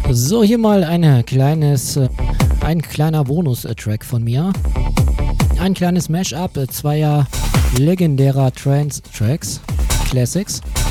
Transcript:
So, hier mal ein kleiner Bonus-Track von mir. Ein kleines Mashup zweier legendärer Trance-Tracks, Classics.